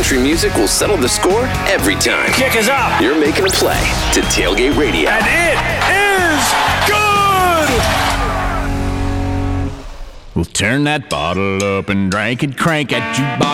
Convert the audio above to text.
country music will settle the score every time. Kick is up. You're making a play to Tailgate Radio. And it is good! We'll turn that bottle up and drink it, crank at jukebox.